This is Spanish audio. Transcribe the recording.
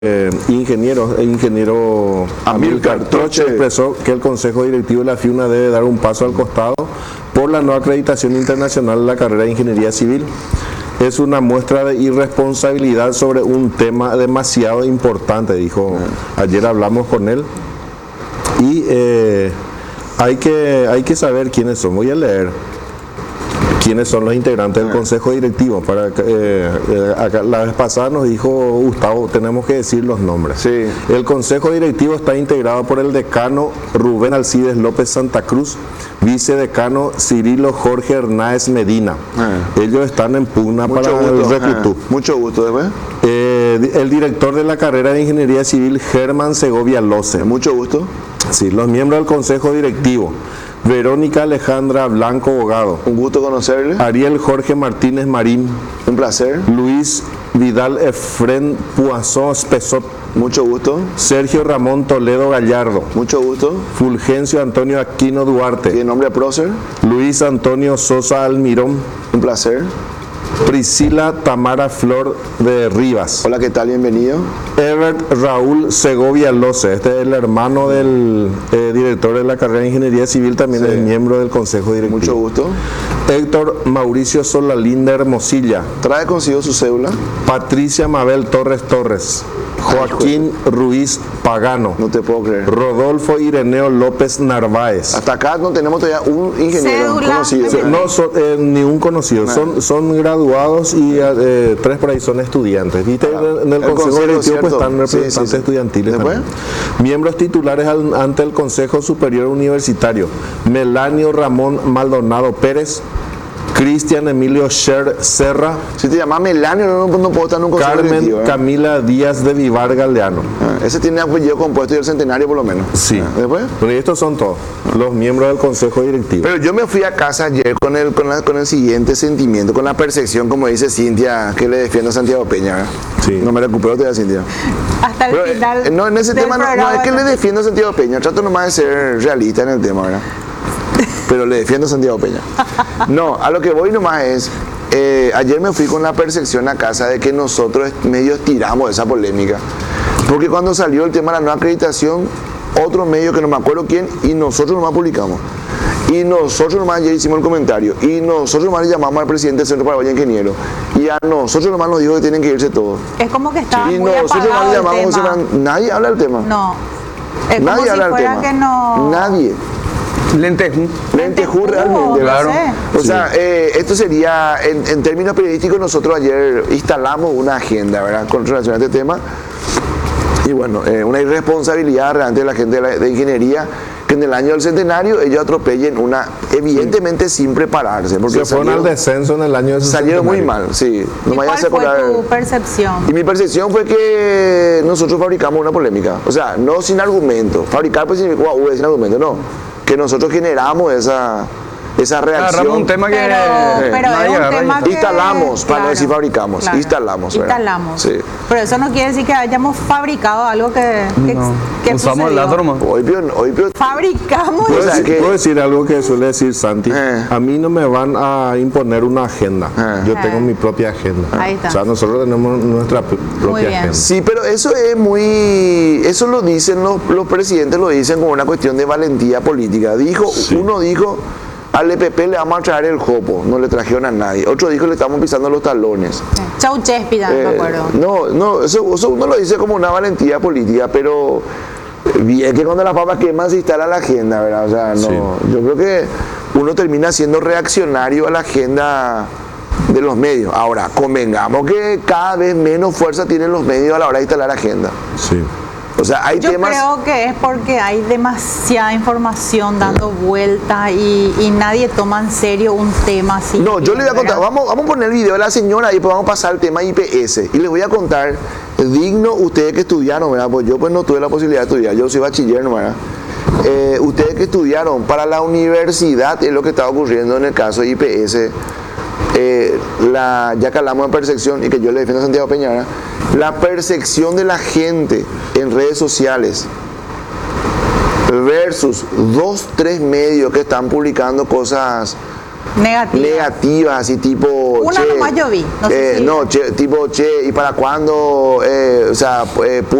ingeniero Amílcar Troche expresó que el Consejo Directivo de la FIUNA debe dar un paso al costado por la no acreditación internacional de la carrera de Ingeniería Civil. Es una muestra de irresponsabilidad sobre un tema demasiado importante, dijo. Ayer hablamos con él y hay que saber quiénes son. Voy a leer quiénes son los integrantes del Consejo Directivo. Acá, la vez pasada nos dijo Gustavo, tenemos que decir los nombres. Sí. El Consejo Directivo está integrado por el decano Rubén Alcides López Santa Cruz, vicedecano Cirilo Jorge Hernández Medina. Ellos están en pugna para el Recutú. Mucho gusto, después. El director de la carrera de Ingeniería Civil, Germán Segovia Loce. Mucho gusto. Sí, los miembros del Consejo Directivo: Verónica Alejandra Blanco Bogado. Un gusto conocerle. Ariel Jorge Martínez Marín. Un placer. Luis Vidal Efren Poisson Espesot. Mucho gusto. Sergio Ramón Toledo Gallardo. Mucho gusto. Fulgencio Antonio Aquino Duarte. ¿Tiene nombre a prócer? Luis Antonio Sosa Almirón. Un placer. Priscila Tamara Flor de Rivas. Hola, ¿qué tal? Bienvenido. Ebert Raúl Segovia Loce, este es el hermano del director de la carrera de Ingeniería Civil, también es miembro del Consejo Directivo. Mucho gusto. Héctor Mauricio Solalinda Hermosilla. ¿Trae consigo su cédula? Patricia Mabel Torres Torres. Joaquín Ruiz Pagano. No te puedo creer. Rodolfo Ireneo López Narváez. Hasta acá no tenemos todavía un ingeniero conocido. No son ni un conocido, son graduados y 3 por ahí son estudiantes. ¿Viste? En el Consejo Directivo pues, están representantes estudiantiles también. Miembros titulares ante el Consejo Superior Universitario: Melanio Ramón Maldonado Pérez, Cristian Emilio Sher Serra. Si te llamas Melanio, no puedo estar en un consejo Carmen directivo, Camila Díaz de Vivar Galeano. Ese tiene apellido compuesto y el centenario por lo menos. Sí. ¿Después? Pero estos son todos los miembros del Consejo Directivo. Pero yo me fui a casa ayer con el siguiente sentimiento, con la percepción, como dice Cintia, que le defiende a Santiago Peña. Sí. No me recupero todavía, Cintia. Hasta el final. No, en ese tema no es que le defienda a Santiago Peña. Trato nomás de ser realista en el tema, ¿verdad? Pero le defiendo a Santiago Peña. No, a lo que voy nomás es, ayer me fui con la percepción a casa de que nosotros medio estiramos esa polémica. Porque cuando salió el tema de la no acreditación, otro medio que no me acuerdo quién, y nosotros nomás publicamos. Y nosotros nomás ayer hicimos el comentario. Y nosotros nomás le llamamos al presidente del Centro Paraguayo Ingeniero. Y a nosotros nomás nos dijo que tienen que irse todos. Es como que estaba y muy nosotros nomás le llamamos, nadie habla del tema. No. Es como nadie si habla del fuera tema. Que no. Nadie. Lentejú realmente, claro. No sé. O sea, esto sería, en términos periodísticos, nosotros ayer instalamos una agenda, ¿verdad?, con relación a este tema. Y bueno, una irresponsabilidad realmente de la gente de ingeniería, que en el año del centenario ellos atropellen evidentemente sin prepararse. Porque se fueron al descenso en el año del salieron muy mal, sí. No. ¿Y cuál fue tu percepción? Y mi percepción fue que nosotros fabricamos una polémica. O sea, no sin argumento. Fabricar pues significa sin argumento, no. Que nosotros generamos esa reacción. Un tema que pero es un tema que instalamos, para no decir fabricamos, instalamos. Sí. Pero eso no quiere decir que hayamos fabricado algo que usamos el lado nomás. Hoy fabricamos. ¿Puedo decir algo que suele decir Santi? A mí no me van a imponer una agenda. Yo tengo mi propia agenda. Ahí está. O sea, nosotros tenemos nuestra propia agenda. Sí, pero eso es eso lo dicen los presidentes, lo dicen como una cuestión de valentía política. Uno dijo, al EPP le vamos a traer el jopo, no le trajeron a nadie. Otro dijo, le estamos pisando los talones. Chau Chespida, me acuerdo. No, eso uno lo dice como una valentía política, pero bien que cuando las papas queman se instala la agenda, ¿verdad? O sea, yo creo que uno termina siendo reaccionario a la agenda de los medios. Ahora, convengamos que cada vez menos fuerza tienen los medios a la hora de instalar agenda. Sí. O sea, hay Yo temas... creo que es porque hay demasiada información dando vuelta y nadie toma en serio un tema así. No, yo le voy a contar, vamos a poner el video de la señora y pues vamos a pasar al tema IPS. Y les voy a contar, digno ustedes que estudiaron, ¿verdad? Pues yo pues no tuve la posibilidad de estudiar, yo soy bachiller, ¿no? ¿verdad? Ustedes que estudiaron para la universidad es lo que está ocurriendo en el caso de IPS. Ya que hablamos de percepción y que yo le defiendo a Santiago Peña, la percepción de la gente en redes sociales versus 2, 3 medios que están publicando cosas Negativas, así tipo... Una nomás yo vi. No, tipo, che, ¿y para cuándo? O sea,